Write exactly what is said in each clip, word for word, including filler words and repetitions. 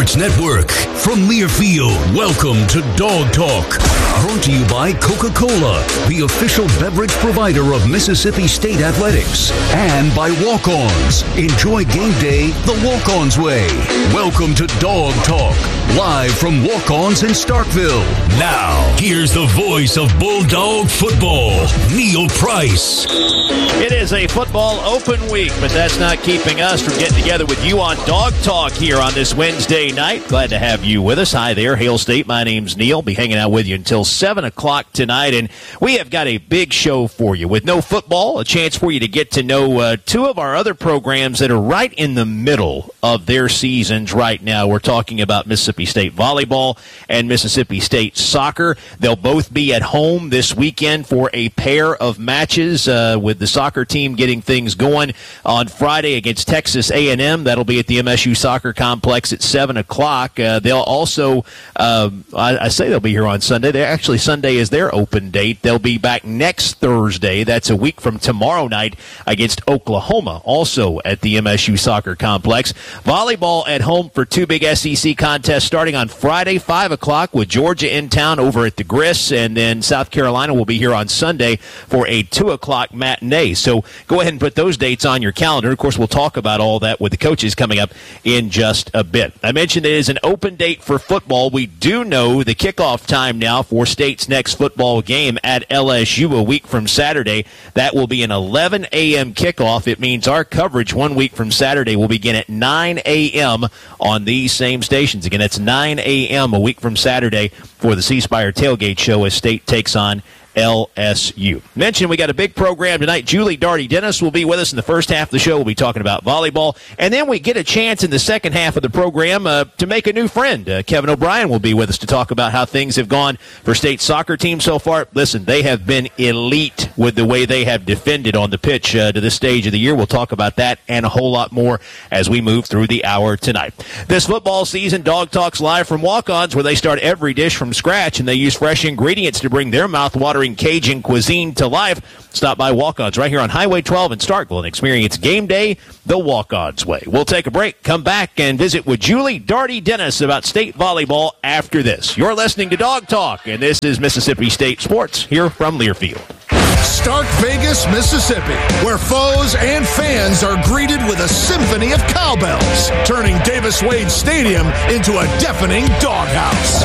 Sports Network. From Learfield, welcome to Dog Talk. Brought to you by Coca-Cola, the official beverage provider of Mississippi State Athletics. And by Walk-Ons. Enjoy game day the Walk-Ons way. Welcome to Dog Talk, live from Walk-Ons in Starkville. Now, here's the voice of Bulldog football, Neil Price. It is a football open week, but that's not keeping us from getting together with you on Dog Talk here on this Wednesday night. Glad to have you with us. Hi there, Hail State. My name's Neil. Be hanging out with you until seven o'clock tonight, and we have got a big show for you. With no football, a chance for you to get to know uh, two of our other programs that are right in the middle of their seasons right now. We're talking about Mississippi State volleyball and Mississippi State soccer. They'll both be at home this weekend for a pair of matches, uh, with the soccer team getting things going on Friday against Texas A and M. That'll be at the M S U Soccer Complex at seven o'clock. Uh, they'll also, uh, I, I say they'll be here on Sunday. They're actually, Sunday is their open date. They'll be back next Thursday. That's a week from tomorrow night against Oklahoma, also at the M S U Soccer Complex. Volleyball at home for two big S E C contests starting on Friday, five o'clock, with Georgia in town over at the Grist, and then South Carolina will be here on Sunday for a two o'clock matinee. So go ahead and put those dates on your calendar. Of course, we'll talk about all that with the coaches coming up in just a bit. I mentioned it is an open date for football. We do know the kickoff time now for State's next football game at L S U a week from Saturday. That will be an eleven a.m. kickoff. It means our coverage one week from Saturday will begin at nine a.m. on these same stations. Again, that's nine a.m. a week from Saturday for the C Spire Tailgate Show as State takes on L S U. Mentioned we got a big program tonight. Julie Darty Dennis will be with us in the first half of the show. We'll be talking about volleyball. And then we get a chance in the second half of the program uh, to make a new friend. Uh, Kevin O'Brien will be with us to talk about how things have gone for State's soccer team so far. Listen, they have been elite with the way they have defended on the pitch uh, to this stage of the year. We'll talk about that and a whole lot more as we move through the hour tonight. This football season, Dog Talk's live from Walk-Ons, where they start every dish from scratch and they use fresh ingredients to bring their mouth-watering Cajun cuisine to life. Stop by Walk-Ons right here on Highway twelve in Starkville and experience game day the Walk-Ons way. We'll take a break, come back, and visit with Julie Darty Dennis about state volleyball after this. You're listening to Dog Talk, and this is Mississippi State Sports here from Learfield. Stark Vegas, Mississippi, where foes and fans are greeted with a symphony of cowbells, turning Davis Wade Stadium into a deafening doghouse.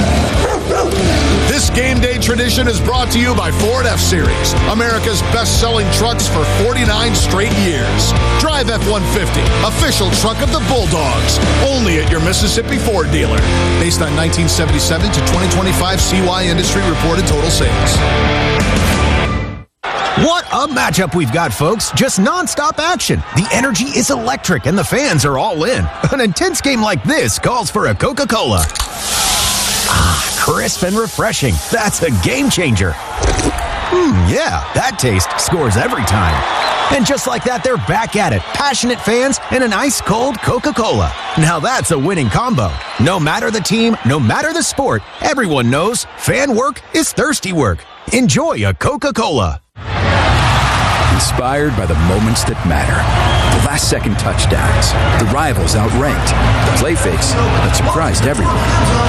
This game day tradition is brought to you by Ford F-Series, America's best-selling trucks for forty-nine straight years. Drive F one fifty, official truck of the Bulldogs, only at your Mississippi Ford dealer. Based on nineteen seventy-seven to twenty twenty-five C Y industry reported total sales. What a matchup we've got, folks. Just nonstop action. The energy is electric and the fans are all in. An intense game like this calls for a Coca-Cola. Ah, crisp and refreshing. That's a game changer. Hmm, yeah, that taste scores every time. And just like that, they're back at it. Passionate fans and an ice-cold Coca-Cola. Now that's a winning combo. No matter the team, no matter the sport, everyone knows fan work is thirsty work. Enjoy a Coca-Cola. Inspired by the moments that matter. The last-second touchdowns, the rivals outranked, the play fakes that surprised everyone.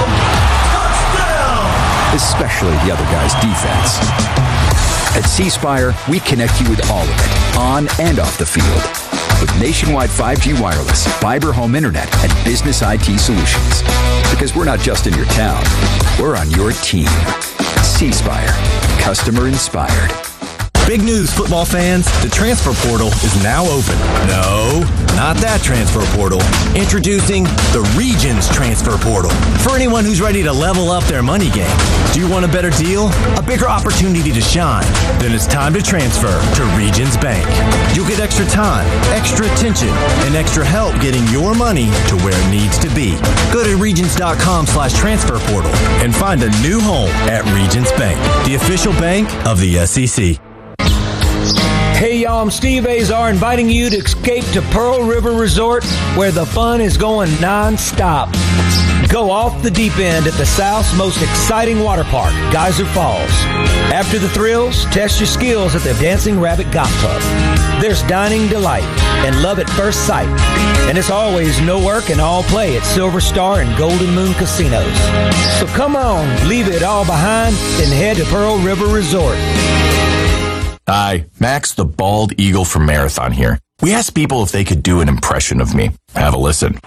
Especially the other guy's defense. At C Spire, we connect you with all of it, on and off the field. With nationwide five G wireless, fiber home internet, and business I T solutions. Because we're not just in your town, we're on your team. C Spire. Customer inspired. Big news, football fans. The transfer portal is now open. No, not that transfer portal. Introducing the Regions Transfer Portal. For anyone who's ready to level up their money game. Do you want a better deal? A bigger opportunity to shine? Then it's time to transfer to Regions Bank. You'll get extra time, extra attention, and extra help getting your money to where it needs to be. Go to Regions.com slash transfer portal and find a new home at Regions Bank, the official bank of the S E C. Hey y'all, I'm Steve Azar inviting you to escape to Pearl River Resort where the fun is going non-stop. Go off the deep end at the South's most exciting water park, Geyser Falls. After the thrills, test your skills at the Dancing Rabbit Golf Club. There's dining delight and love at first sight. And it's always no work and all play at Silver Star and Golden Moon Casinos. So come on, leave it all behind and head to Pearl River Resort. Hi, Max the Bald Eagle from Marathon here. We asked people if they could do an impression of me. Have a listen.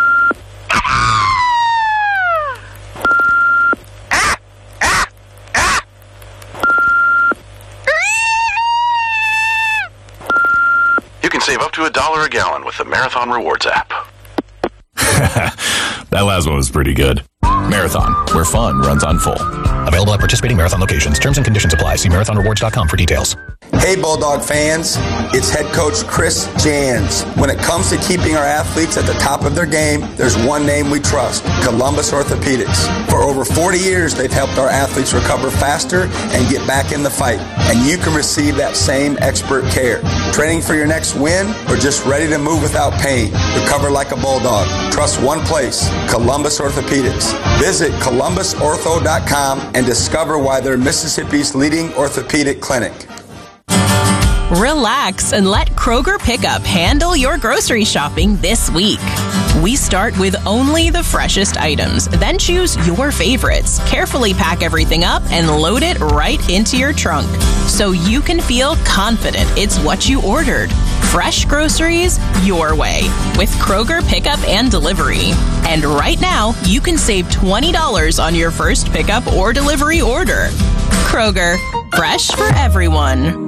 You can save up to a dollar a gallon with the Marathon Rewards app. That last one was pretty good. Marathon, where fun runs on full. Available at participating Marathon locations. Terms and conditions apply. See marathon rewards dot com for details. Hey Bulldog fans, it's head coach Chris Jans. When it comes to keeping our athletes at the top of their game, there's one name we trust, Columbus Orthopedics. For over forty years, they've helped our athletes recover faster and get back in the fight. And you can receive that same expert care. Training for your next win or just ready to move without pain? Recover like a Bulldog. Trust one place, Columbus Orthopedics. Visit columbus ortho dot com and discover why they're Mississippi's leading orthopedic clinic. Relax and let Kroger Pickup handle your grocery shopping this week. We start with only the freshest items, then choose your favorites, carefully pack everything up, and load it right into your trunk so you can feel confident it's what you ordered. Fresh groceries your way with Kroger Pickup and Delivery. And right now, you can save twenty dollars on your first pickup or delivery order. Kroger, fresh for everyone.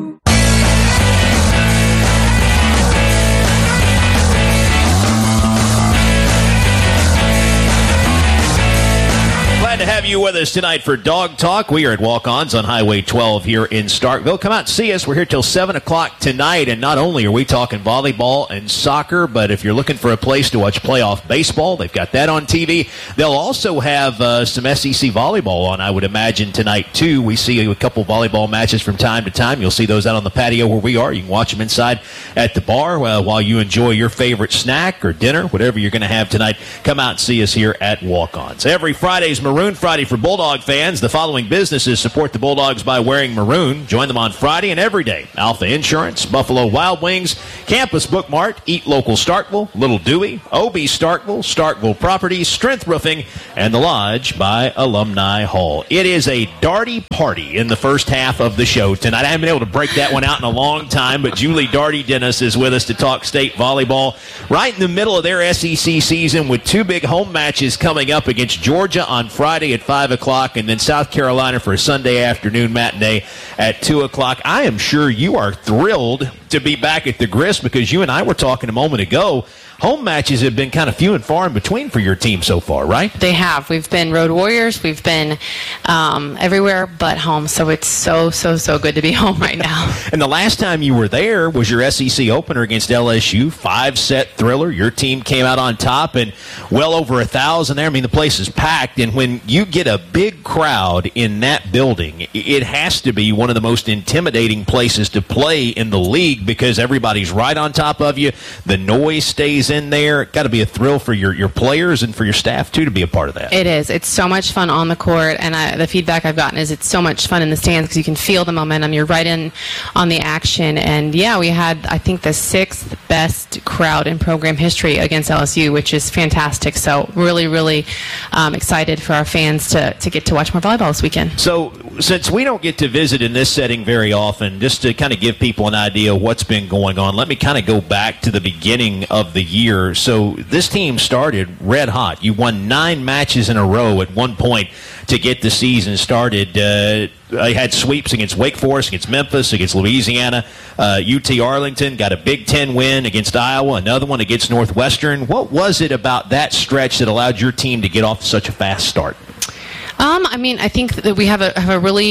To have you with us tonight for Dog Talk. We are at Walk-Ons on Highway twelve here in Starkville. Come out and see us. We're here till seven o'clock tonight, and not only are we talking volleyball and soccer, but if you're looking for a place to watch playoff baseball, they've got that on T V. They'll also have uh, some S E C volleyball on, I would imagine, tonight, too. We see a couple volleyball matches from time to time. You'll see those out on the patio where we are. You can watch them inside at the bar uh, while you enjoy your favorite snack or dinner, whatever you're going to have tonight. Come out and see us here at Walk-Ons. Every Friday's Maroon Friday for Bulldog fans. The following businesses support the Bulldogs by wearing maroon. Join them on Friday and every day. Alpha Insurance, Buffalo Wild Wings, Campus Bookmart, Eat Local Starkville, Little Dewey, O B Starkville, Starkville Properties, Strength Roofing, and The Lodge by Alumni Hall. It is a Darty party in the first half of the show tonight. I haven't been able to break that one out in a long time, but Julie Darty Dennis is with us to talk state volleyball right in the middle of their S E C season with two big home matches coming up against Georgia on Friday at five o'clock and then South Carolina for a Sunday afternoon matinee at two o'clock. I am sure you are thrilled to be back at the Grist because you and I were talking a moment ago. Home matches have been kind of few and far in between for your team so far, right? They have. We've been road warriors. We've been um, everywhere but home. So it's so, so, so good to be home right now. And the last time you were there was your S E C opener against L S U, five-set thriller. Your team came out on top and well over a thousand there. I mean, the place is packed. And when you get a big crowd in that building, it has to be one of the most intimidating places to play in the league because everybody's right on top of you. The noise stays in there. Got to be a thrill for your, your players and for your staff, too, to be a part of that. It is. It's so much fun on the court, and I, the feedback I've gotten is it's so much fun in the stands because you can feel the momentum. You're right in on the action, and, yeah, we had, I think, the sixth best crowd in program history against L S U, which is fantastic. So really, really um, excited for our fans to, to get to watch more volleyball this weekend. So since we don't get to visit in this setting very often, just to kind of give people an idea of what's been going on, let me kind of go back to the beginning of the year. So this team started red hot. You won nine matches in a row at one point to get the season started. Uh, I had sweeps against Wake Forest, against Memphis, against Louisiana. Uh, U T Arlington got a Big Ten win against Iowa, another one against Northwestern. What was it about that stretch that allowed your team to get off to such a fast start? Um, I mean, I think that we have a have a really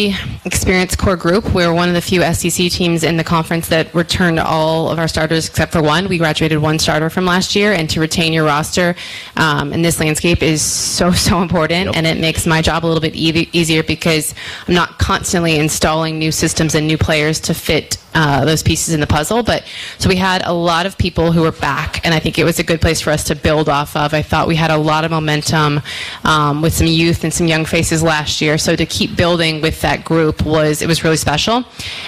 experienced core group. We're one of the few S E C teams in the conference that returned all of our starters except for one. We graduated one starter from last year, and to retain your roster um, in this landscape is so, so important, yep. and it makes my job a little bit e- easier because I'm not constantly installing new systems and new players to fit uh, those pieces in the puzzle. But so we had a lot of people who were back, and I think it was a good place for us to build off of. I thought we had a lot of momentum um, with some youth and some young faces last year, so to keep building with that group was it was really special.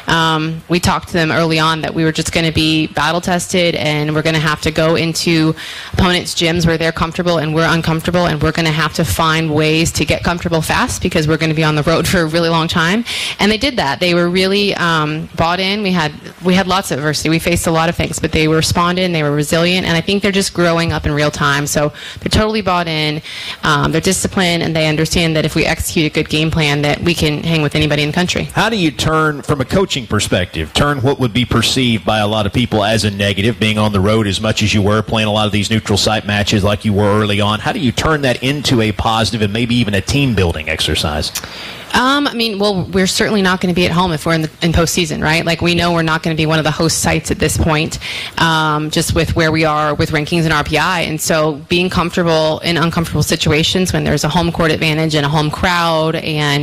Um, we talked to them early on that we were just going to be battle tested, and we're going to have to go into opponents' gyms where they're comfortable and we're uncomfortable, and we're going to have to find ways to get comfortable fast because we're going to be on the road for a really long time. And they did that. They were really um, bought in. We had we had lots of adversity. We faced a lot of things, but they responded and they were resilient, and I think they're just growing up in real time. So they're totally bought in. Um, they're disciplined, and they understand that if we execute a good game plan that we can hang with anybody in the country. How do you turn, from a coaching perspective, turn what would be perceived by a lot of people as a negative, being on the road as much as you were, playing a lot of these neutral site matches like you were early on? How do you turn that into a positive and maybe even a team-building exercise? Um, I mean, well, we're certainly not going to be at home if we're in the in postseason, right? Like, we know we're not going to be one of the host sites at this point, um, just with where we are with rankings and R P I. And so being comfortable in uncomfortable situations when there's a home court advantage and a home crowd, and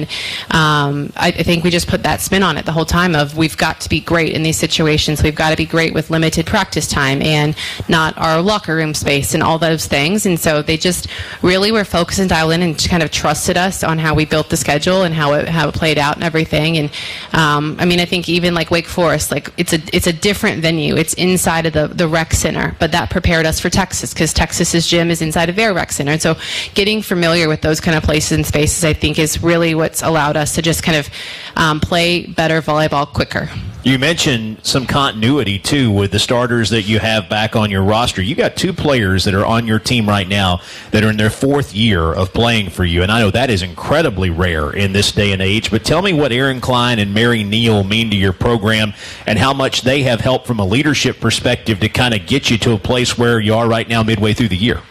um, I, I think we just put that spin on it the whole time of we've got to be great in these situations. We've got to be great with limited practice time and not our locker room space and all those things. And so they just really were focused and dialed in and kind of trusted us on how we built the schedule and how it how it played out and everything. And um, I mean, I think even like Wake Forest, like it's a it's a different venue. It's inside of the the rec center, but that prepared us for Texas because Texas's gym is inside of their rec center. And so getting familiar with those kind of places and spaces, I think, is really what's allowed us to just kind of um, play better volleyball quicker. You mentioned some continuity, too, with the starters that you have back on your roster. You got two players that are on your team right now that are in their fourth year of playing for you, and I know that is incredibly rare in this day and age. But tell me what Aaron Klein and Mary Neal mean to your program and how much they have helped from a leadership perspective to kind of get you to a place where you are right now midway through the year.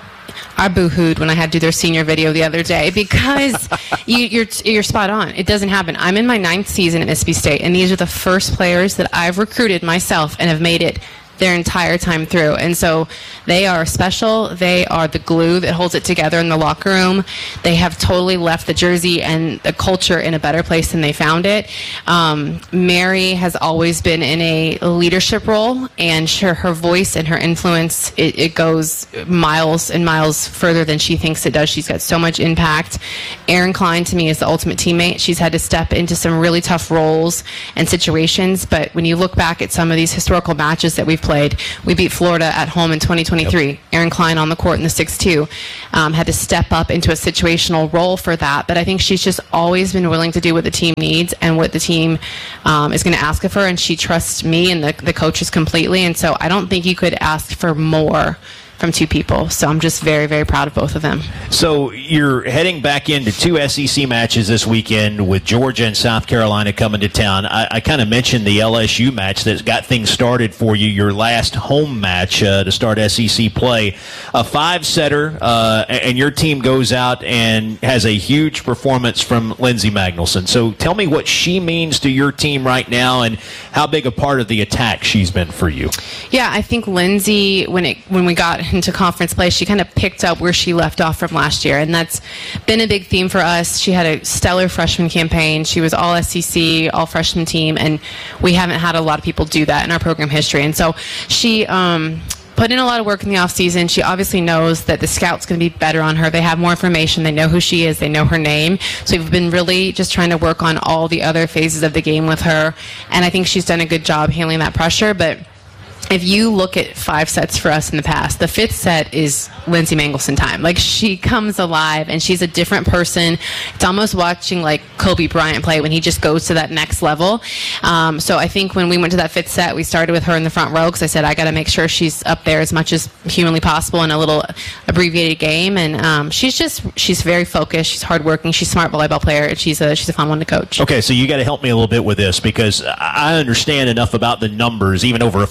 I boo-hooed when I had to do their senior video the other day because you, you're you're spot on. It doesn't happen. I'm in my ninth season at Mississippi State, and these are the first players that I've recruited myself and have made it their entire time through. And so they are special. They are the glue that holds it together in the locker room. They have totally left the jersey and the culture in a better place than they found it. Um, Mary has always been in a leadership role, and sure, her voice and her influence, it, it goes miles and miles further than she thinks it does. She's got so much impact. Aaron Klein, to me, is the ultimate teammate. She's had to step into some really tough roles and situations, but when you look back at some of these historical matches that we've played, we beat Florida at home in twenty twenty-three. Yep. Aaron Klein on the court in the six two. Um, had to step up into a situational role for that, but I think she's just always been willing to do what the team needs and what the team um, is going to ask of her, and she trusts me and the, the coaches completely, and so I don't think you could ask for more from two people. So I'm just very, very proud of both of them. So you're heading back into two S E C matches this weekend with Georgia and South Carolina coming to town. I, I kind of mentioned the L S U match that got things started for you, your last home match uh, to start S E C play. A five-setter, uh, and your team goes out and has a huge performance from Lindsey Magnuson. So tell me what she means to your team right now and how big a part of the attack she's been for you. Yeah, I think Lindsey, when it when we got into conference play, she kind of picked up where she left off from last year, and that's been a big theme for us. She had a stellar freshman campaign. She was all S E C, all freshman team, and we haven't had a lot of people do that in our program history. And so she um, put in a lot of work in the offseason. She obviously knows that the scout's going to be better on her. They have more information. They know who she is. They know her name. So we've been really just trying to work on all the other phases of the game with her, and I think she's done a good job handling that pressure. But if you look at five sets for us in the past, the fifth set is Lindsey Magnuson time. Like, she comes alive, and she's a different person. It's almost watching, like, Kobe Bryant play when he just goes to that next level. Um, so I think when we went to that fifth set, we started with her in the front row because I said, I got to make sure she's up there as much as humanly possible in a little abbreviated game. And um, she's just, she's very focused. She's hardworking. She's a smart volleyball player, and she's a, she's a fun one to coach. Okay, so you got to help me a little bit with this because I understand enough about the numbers, even over a five-set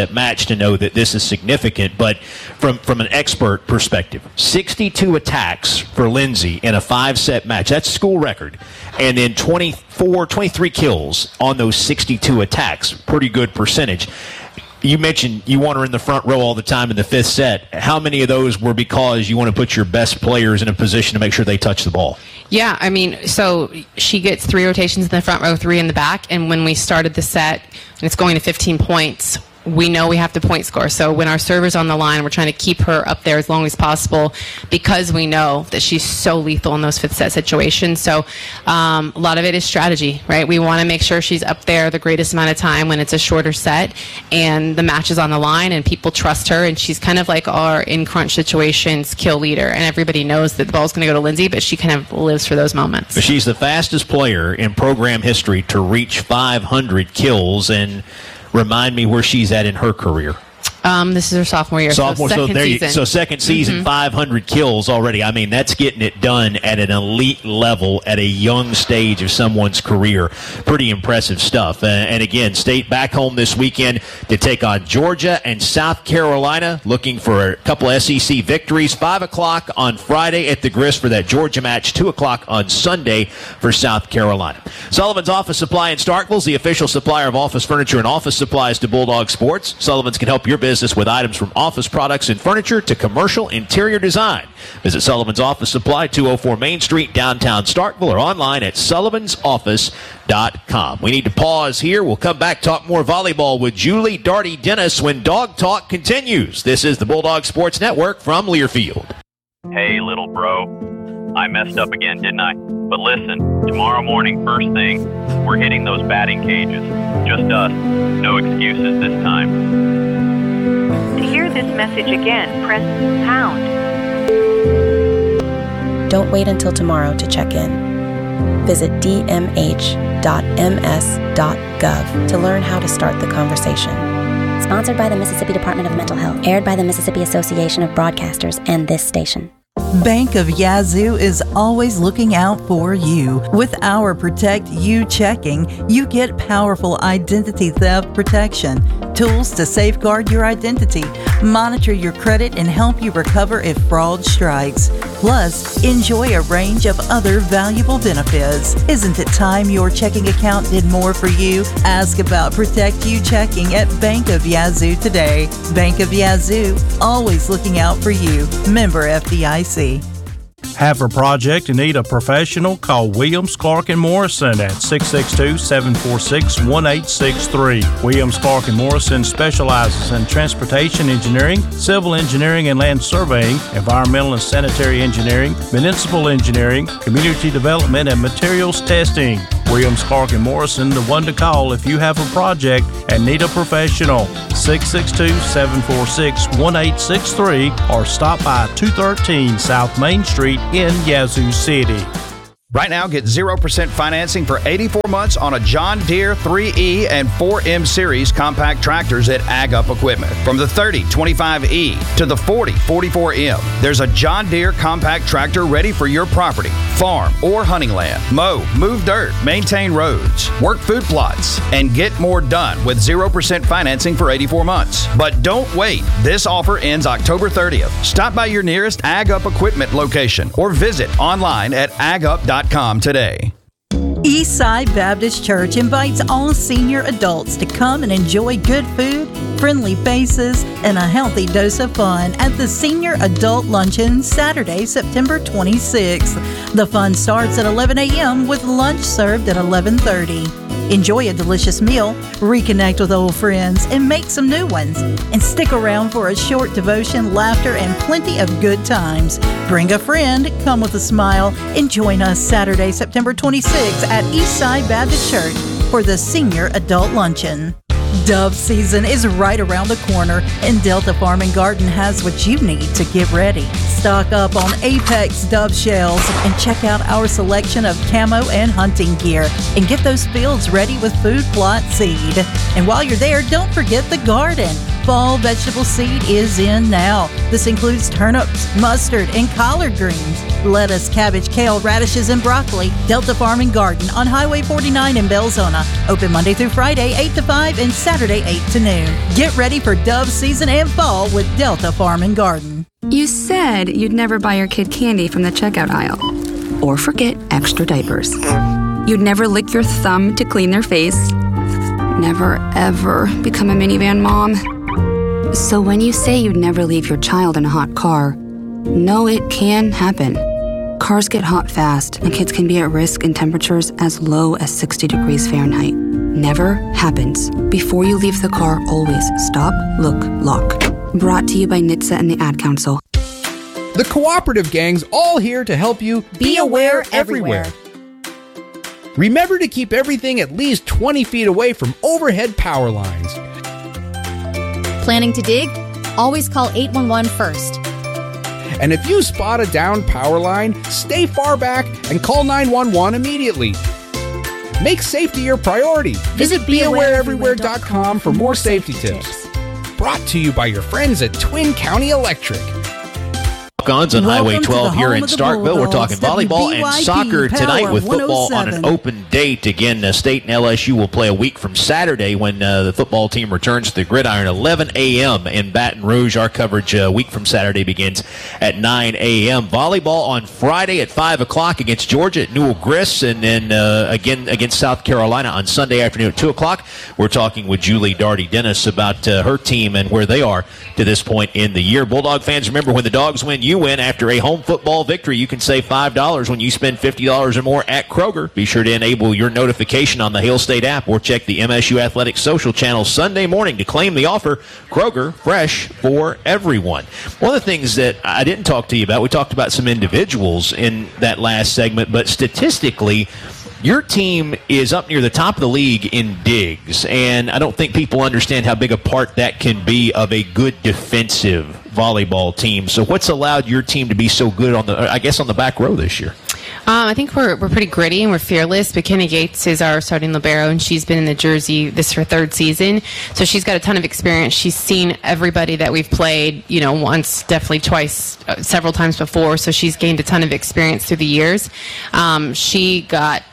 five-set match to know that this is significant. But from, from an expert perspective, sixty-two attacks for Lindsay in a five-set match. That's school record. And then twenty-four, twenty-three kills on those sixty-two attacks. Pretty good percentage. You mentioned you want her in the front row all the time in the fifth set. How many of those were because you want to put your best players in a position to make sure they touch the ball? Yeah, I mean, so she gets three rotations in the front row, three in the back, and when we started the set, and it's going to fifteen points, we know we have to point score. So when our server's on the line, we're trying to keep her up there as long as possible because we know that she's so lethal in those fifth set situations. So um, a lot of it is strategy, right? We want to make sure she's up there the greatest amount of time when it's a shorter set and the match is on the line and people trust her, and she's kind of like our in crunch situations kill leader, and everybody knows that the ball's going to go to Lindsay, but she kind of lives for those moments. But she's the fastest player in program history to reach five hundred kills, and remind me where she's at in her career. Um, this is her sophomore year. Sophomore, so second so there you, season. so second season, mm-hmm. five hundred kills already. I mean, that's getting it done at an elite level at a young stage of someone's career. Pretty impressive stuff. Uh, and again, State back home this weekend to take on Georgia and South Carolina, looking for a couple S E C victories. Five o'clock on Friday at the Grist for that Georgia match. Two o'clock on Sunday for South Carolina. Sullivan's Office Supply in Starkville is the official supplier of office furniture and office supplies to Bulldog Sports. Sullivan's can help your business with items from office products and furniture to commercial interior design. Visit Sullivan's Office Supply, two oh four Main Street, downtown Starkville, or online at sullivans office dot com. We need to pause here. We'll come back, talk more volleyball with Julie Darty Dennis when Dog Talk continues. This is the Bulldog Sports Network from Learfield. Hey, little bro. I messed up again, didn't I? But listen, tomorrow morning, first thing, we're hitting those batting cages. Just us. No excuses this time. To hear this message again, press pound. Don't wait until tomorrow to check in. Visit d m h dot m s dot gov to learn how to start the conversation. Sponsored by the Mississippi Department of Mental Health. Aired by the Mississippi Association of Broadcasters and this station. Bank of Yazoo is always looking out for you. With our Protect You checking, you get powerful identity theft protection, tools to safeguard your identity, monitor your credit, and help you recover if fraud strikes. Plus, enjoy a range of other valuable benefits. Isn't it time your checking account did more for you? Ask about Protect You checking at Bank of Yazoo today. Bank of Yazoo, always looking out for you. Member F D I C. Have a project and need a professional? Call Williams, Clark and Morrison at six six two, seven four six, one eight six three. Williams, Clark and Morrison specializes in transportation engineering, civil engineering and land surveying, environmental and sanitary engineering, municipal engineering, community development, and materials testing. Williams, Clark and Morrison, the one to call if you have a project and need a professional. six six two, seven four six, one eight six three or stop by two thirteen South Main Street in Yazoo City. Right now, get zero percent financing for eighty-four months on a John Deere three E and four M Series compact tractors at Ag Up Equipment. From the thirty twenty-five E to the forty forty-four M, there's a John Deere compact tractor ready for your property, farm, or hunting land. Mow, move dirt, maintain roads, work food plots, and get more done with zero percent financing for eighty-four months. But don't wait. This offer ends October thirtieth. Stop by your nearest Ag Up Equipment location or visit online at ag up dot com today. Eastside Baptist Church invites all senior adults to come and enjoy good food, friendly faces, and a healthy dose of fun at the Senior Adult Luncheon Saturday, September twenty-sixth. The fun starts at eleven a.m. with lunch served at eleven thirty. Enjoy a delicious meal, reconnect with old friends, and make some new ones. And stick around for a short devotion, laughter, and plenty of good times. Bring a friend, come with a smile, and join us Saturday, September twenty-sixth at Eastside Baptist Church for the Senior Adult Luncheon. Dove season is right around the corner, and Delta Farm and Garden has what you need to get ready. Stock up on Apex Dove shells and check out our selection of camo and hunting gear, and get those fields ready with food plot seed. And while you're there, don't forget the garden. Fall vegetable seed is in now. This includes turnips, mustard, and collard greens, lettuce, cabbage, kale, radishes, and broccoli. Delta Farm and Garden on Highway forty-nine in Belzona. Open Monday through Friday, eight to five, and Saturday Saturday eight to noon. Get ready for dove season and fall with Delta Farm and Garden. You said you'd never buy your kid candy from the checkout aisle. Or forget extra diapers. You'd never lick your thumb to clean their face. Never, ever become a minivan mom. So when you say you'd never leave your child in a hot car, know it can happen. Cars get hot fast, and kids can be at risk in temperatures as low as sixty degrees Fahrenheit. Never happens. Before you leave the car, always stop, look, lock. Brought to you by N H T S A and the Ad Council. The Cooperative Gang's all here to help you be aware everywhere. Remember to keep everything at least twenty feet away from overhead power lines. Planning to dig? Always call eight one one first. And if you spot a downed power line, stay far back and call nine one one immediately. Make safety your priority. Visit be aware everywhere dot com for more safety tips. Brought to you by your friends at Twin County Electric. Walk-ons on Welcome Highway twelve to the here home in of the Starkville. We're talking Bulldogs, volleyball W B Y and P soccer tonight Power with football on an one oh seven. open date. Again, uh, State and L S U will play a week from Saturday when uh, the football team returns to the gridiron, eleven a.m. in Baton Rouge. Our coverage a uh, week from Saturday begins at nine a.m. Volleyball on Friday at five o'clock against Georgia at Newell Gris, and then uh, again against South Carolina on Sunday afternoon at two o'clock. We're talking with Julie Darty-Dennis about uh, her team and where they are to this point in the year. Bulldog fans, remember, when the Dogs win, you win. After a home football victory, you can save five dollars when you spend fifty dollars or more at Kroger. Be sure to enable your notification on the Hail State app or check the M S U Athletics social channel Sunday morning to claim the offer. Kroger, fresh for everyone. One of the things that I didn't talk to you about, we talked about some individuals in that last segment, but statistically, your team is up near the top of the league in digs, and I don't think people understand how big a part that can be of a good defensive volleyball team. So what's allowed your team to be so good on the, I guess, on the back row this year? Um, I think we're we're pretty gritty and we're fearless. McKenna Gates is our starting libero, and she's been in the jersey this is her third season, so she's got a ton of experience. She's seen everybody that we've played, you know, once, definitely twice, uh, several times before. So she's gained a ton of experience through the years. Um, she got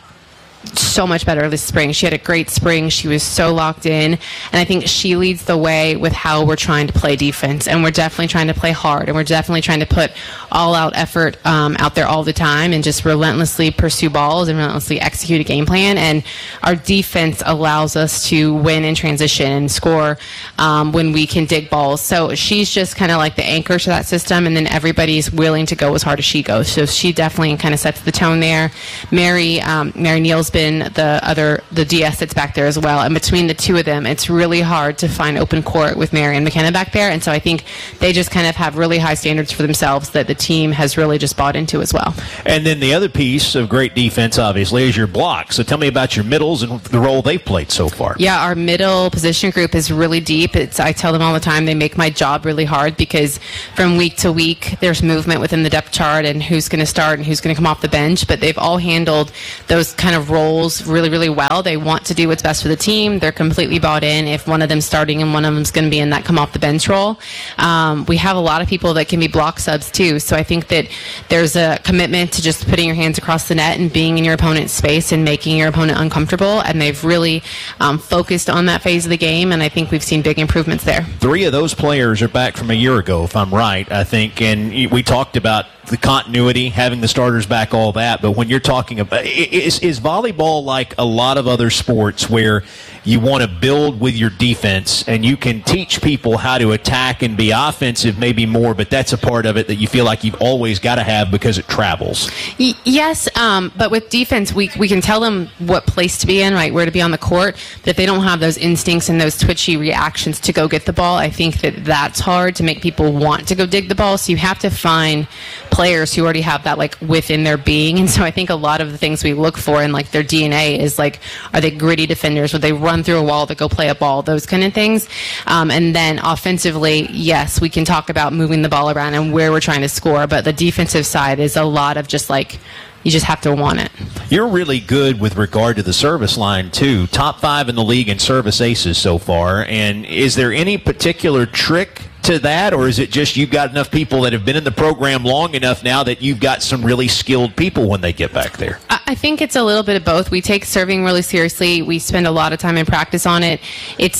so much better this spring. She had a great spring. She was so locked in, and I think she leads the way with how we're trying to play defense, and we're definitely trying to play hard, and we're definitely trying to put all-out effort um, out there all the time and just relentlessly pursue balls and relentlessly execute a game plan, and our defense allows us to win in transition and score um, when we can dig balls. So she's just kind of like the anchor to that system, and then everybody's willing to go as hard as she goes. So she definitely kind of sets the tone there. Mary, um, Mary Neal's been the other the D S that's back there as well, and between the two of them, it's really hard to find open court with Mary and McKenna back there, and so I think they just kind of have really high standards for themselves that the team has really just bought into as well. And then the other piece of great defense, obviously, is your block. So tell me about your middles and the role they've played so far. Yeah, our middle position group is really deep. It's I tell them all the time, they make my job really hard because from week to week there's movement within the depth chart and who's going to start and who's going to come off the bench, but they've all handled those kind of roles really, really well. They want to do what's best for the team. They're completely bought in if one of them's starting and one of them's going to be in that come off the bench role. Um, we have a lot of people that can be block subs too, so I think that there's a commitment to just putting your hands across the net and being in your opponent's space and making your opponent uncomfortable, and they've really um, focused on that phase of the game, and I think we've seen big improvements there. Three of those players are back from a year ago, if I'm right, I think, and we talked about the continuity, having the starters back, all that, but when you're talking about, is, is volleyball like a lot of other sports where you want to build with your defense and you can teach people how to attack and be offensive maybe more, but that's a part of it that you feel like you've always got to have because it travels? Y- yes, um, but with defense, we we can tell them what place to be in, right, where to be on the court, but if they don't have those instincts and those twitchy reactions to go get the ball, I think that that's hard to make people want to go dig the ball, so you have to find players who already have that like within their being, and so I think a lot of the things we look for in like their D N A is like, are they gritty defenders? Would they run through a wall to go play a ball? Those kind of things. Um, and then offensively, yes, we can talk about moving the ball around and where we're trying to score, but the defensive side is a lot of just like, you just have to want it. You're really good with regard to the service line, too. Top five in the league in service aces so far. And is there any particular trick to that, or is it just you've got enough people that have been in the program long enough now that you've got some really skilled people when they get back there? I think it's a little bit of both. We take serving really seriously. We spend a lot of time in practice on it. It's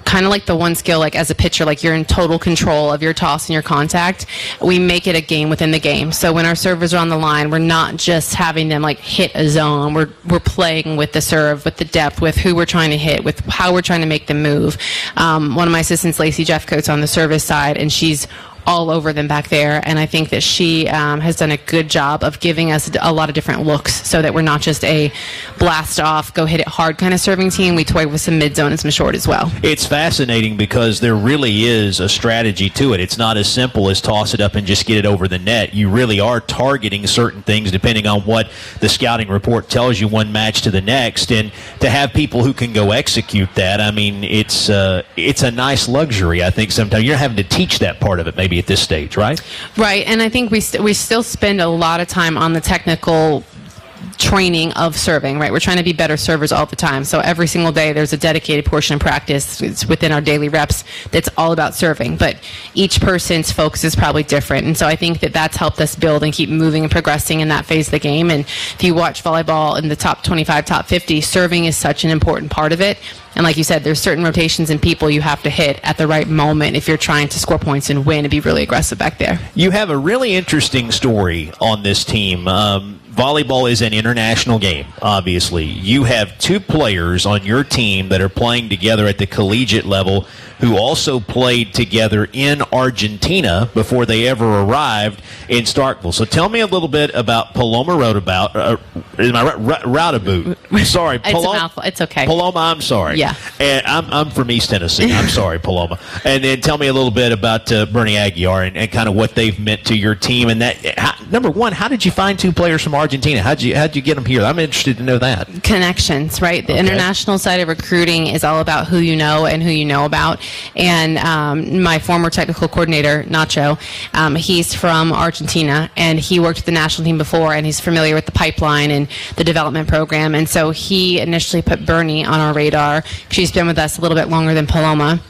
kind of like the one skill, like as a pitcher, like you're in total control of your toss and your contact. We make it a game within the game. So when our servers are on the line, we're not just having them like hit a zone. We're we're playing with the serve, with the depth, with who we're trying to hit, with how we're trying to make them move. Um, one of my assistants, Lacey Jeffcoat's on the service side, and she's all over them back there, and I think that she um, has done a good job of giving us a lot of different looks so that we're not just a blast off, go hit it hard kind of serving team. We toy with some mid zone and some short as well. It's fascinating because there really is a strategy to it. It's not as simple as toss it up and just get it over the net. You really are targeting certain things depending on what the scouting report tells you one match to the next, and to have people who can go execute that, I mean, it's uh, it's a nice luxury. I think sometimes you're having to teach that part of it maybe at this stage, right? Right, and I think we st- we still spend a lot of time on the technical training of serving, right? We're trying to be better servers all the time. So every single day there's a dedicated portion of practice. It's within our daily reps that's all about serving. But each person's focus is probably different. And so I think that that's helped us build and keep moving and progressing in that phase of the game. And if you watch volleyball in the top twenty-five, top fifty, serving is such an important part of it. And like you said, there's certain rotations and people you have to hit at the right moment if you're trying to score points and win and be really aggressive back there. You have a really interesting story on this team. Um, volleyball is an international game, obviously. You have two players on your team that are playing together at the collegiate level who also played together in Argentina before they ever arrived in Starkville. So tell me a little bit about Paloma Rodabout. Uh, is my right? Rodabout. Sorry, It's Paloma. a mouthful. It's okay. Paloma, I'm sorry. Yeah. And I'm, I'm from East Tennessee. I'm sorry, Paloma. And then tell me a little bit about uh, Bernie Aguiar and, and kind of what they've meant to your team. And that, how, number one, how did you find two players from Argentina? How'd you how'd you get them here? I'm interested to know that. Connections, right? The Okay. international side of recruiting is all about who you know and who you know about. And um, my former technical coordinator, Nacho, um, he's from Argentina, and he worked with the national team before, and he's familiar with the pipeline and the development program. And so he initially put Bernie on our radar. She's been with us a little bit longer than Paloma.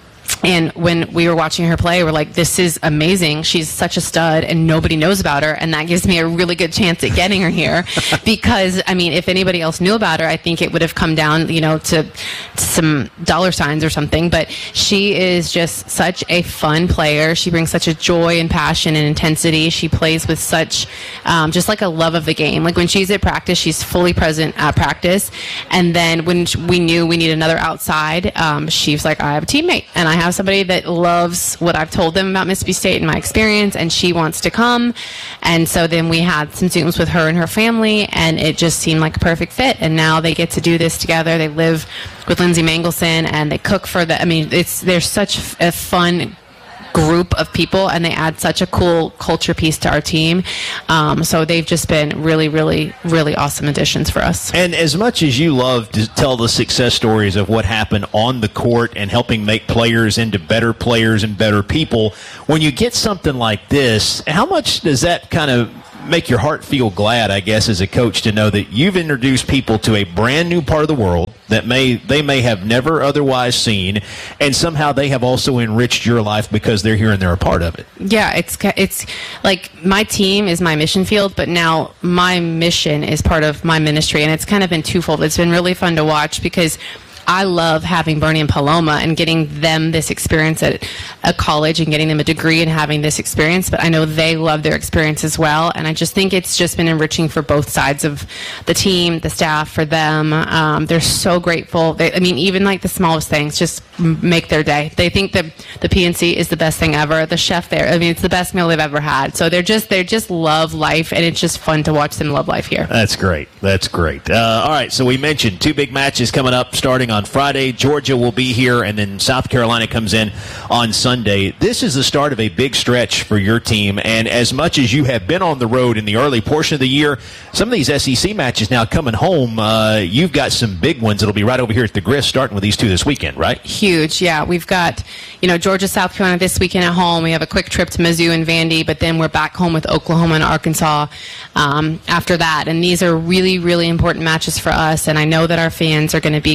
And when we were watching her play, we're like, this is amazing. She's such a stud, and nobody knows about her. And that gives me a really good chance at getting her here. Because, I mean, if anybody else knew about her, I think it would have come down, you know, to, to some dollar signs or something. But she is just such a fun player. She brings such a joy and passion and intensity. She plays with such, um, just like a love of the game. Like when she's at practice, she's fully present at practice. And then when we knew we need another outside, um, she's like, I have a teammate, and I have somebody that loves what I've told them about Mississippi State and my experience, and she wants to come. And so then we had some Zooms with her and her family, and it just seemed like a perfect fit. And now they get to do this together. They live with Lindsay Mangelson, and they cook for the, I mean, it's, they're such a fun group of people, and they add such a cool culture piece to our team. Um, so they've just been really, really, really awesome additions for us. And as much as you love to tell the success stories of what happened on the court and helping make players into better players and better people, when you get something like this, how much does that kind of make your heart feel glad, I guess, as a coach, to know that you've introduced people to a brand new part of the world that may they may have never otherwise seen, and somehow they have also enriched your life because they're here and they're a part of it? Yeah, it's it's like my team is my mission field, but now my mission is part of my ministry, and it's kind of been twofold. It's been really fun to watch because I love having Bernie and Paloma and getting them this experience at a college and getting them a degree and having this experience, but I know they love their experience as well, and I just think it's just been enriching for both sides of the team, the staff, for them. Um, they're so grateful. They, I mean, even like the smallest things just make their day. They think that the P N C is the best thing ever. The chef there, I mean, it's the best meal they've ever had. So they're just, they just love life, and it's just fun to watch them love life here. That's great. That's great. Uh, all right, so we mentioned two big matches coming up starting on Friday. Georgia will be here, and then South Carolina comes in on Sunday. This is the start of a big stretch for your team, and as much as you have been on the road in the early portion of the year, some of these S E C matches now coming home, uh, you've got some big ones that'll be right over here at the Grist, starting with these two this weekend, right? Huge, yeah. We've got, you know, Georgia, South Carolina this weekend at home. We have a quick trip to Mizzou and Vandy, but then we're back home with Oklahoma and Arkansas um, after that. And these are really, really important matches for us, and I know that our fans are going to be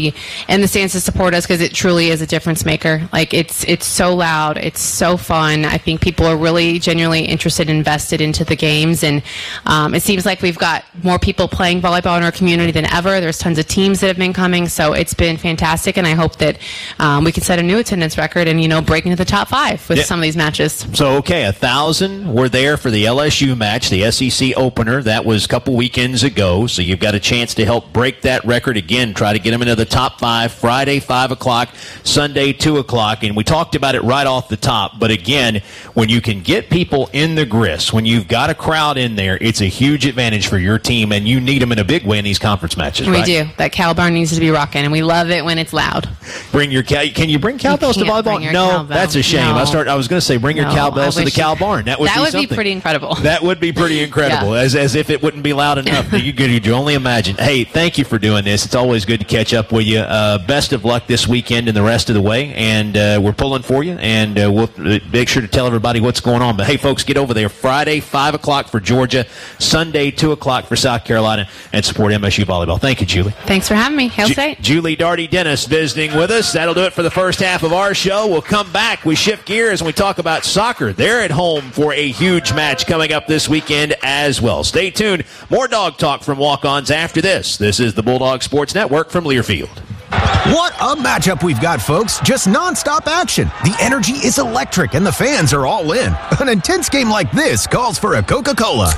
in the stands to support us, because it truly is a difference maker. Like, it's it's so loud, it's so fun. I think people are really genuinely interested, invested into the games, and um, it seems like we've got more people playing volleyball in our community than ever. There's tons of teams that have been coming, so it's been fantastic, and I hope that um, we can set a new attendance record and, you know, break into the top five with yeah. some of these matches. So, okay, a thousand were there for the L S U match, the S E C opener. That was a couple weekends ago, so you've got a chance to help break that record again, try to get them into the top five. Friday, five o'clock, Sunday, two o'clock, and we talked about it right off the top, but again, when you can get people in the grist, when you've got a crowd in there, it's a huge advantage for your team, and you need them in a big way in these conference matches, we right? do. That cow barn needs to be rocking, and we love it when it's loud. Bring your cow. Can you bring cowbells you to volleyball? No, cowbell. That's a shame. No. I start. I was going to say bring your No, cowbells to the cow barn. That would that be would something. be pretty incredible. That would be pretty incredible, yeah. as as if it wouldn't be loud enough. you could you only imagine. Hey, thank you for doing this. It's always good to catch up with you. Uh, best of luck this weekend and the rest of the way, and uh, we're pulling for you, and uh, we'll make sure to tell everybody what's going on. But hey, folks, get over there Friday, five o'clock for Georgia, Sunday, two o'clock for South Carolina, and support M S U volleyball. Thank you, Julie. Thanks for having me. Hail Ju- State. Julie Darty Dennis visiting with us. That'll do it for the first half of our show. We'll come back. We shift gears and we talk about soccer. They're at home for a huge match coming up this weekend as well. Stay tuned. More Dog Talk from Walk-Ons after this. This is the Bulldog Sports Network from Learfield. What a matchup we've got, folks. Just nonstop action. The energy is electric and the fans are all in. An intense game like this calls for a Coca-Cola.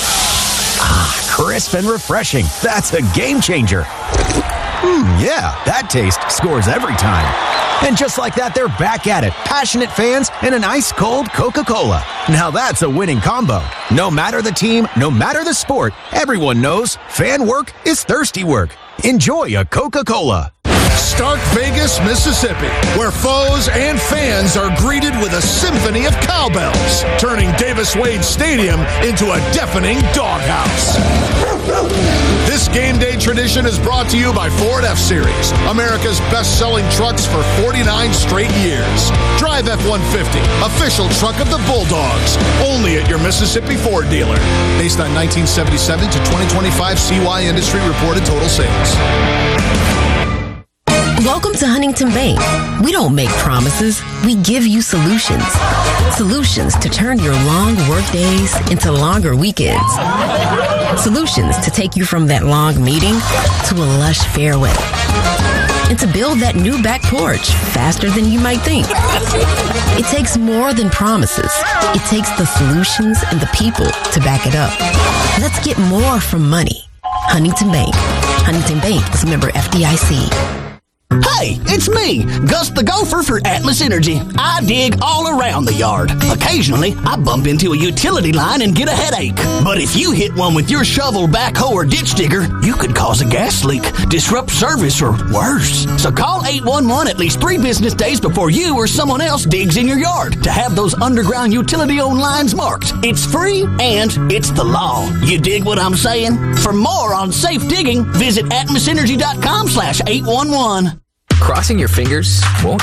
Ah, crisp and refreshing. That's a game changer. Hmm, yeah, that taste scores every time. And just like that, they're back at it. Passionate fans and an ice-cold Coca-Cola. Now that's a winning combo. No matter the team, no matter the sport, everyone knows fan work is thirsty work. Enjoy a Coca-Cola. Stark Vegas, Mississippi, where foes and fans are greeted with a symphony of cowbells, turning Davis-Wade Stadium into a deafening doghouse. This game day tradition is brought to you by Ford F-Series, America's best-selling trucks for forty-nine straight years. Drive F one fifty, official truck of the Bulldogs, only at your Mississippi Ford dealer. Based on nineteen seventy-seven to twenty twenty-five C Y industry reported total sales. Welcome to Huntington Bank. We don't make promises, we give you solutions. Solutions to turn your long work days into longer weekends. Solutions to take you from that long meeting to a lush fairway. And to build that new back porch faster than you might think. It takes more than promises. It takes the solutions and the people to back it up. Let's get more from money. Huntington Bank. Huntington Bank is a member F D I C. Hey, it's me, Gus the Gopher for Atlas Energy. I dig all around the yard. Occasionally, I bump into a utility line and get a headache. But if you hit one with your shovel, backhoe, or ditch digger, you could cause a gas leak, disrupt service, or worse. So call eight one one at least three business days before you or someone else digs in your yard to have those underground utility-owned lines marked. It's free and it's the law. You dig what I'm saying? For more on safe digging, visit atmosenergy dot com slash eight one one. Crossing your fingers won't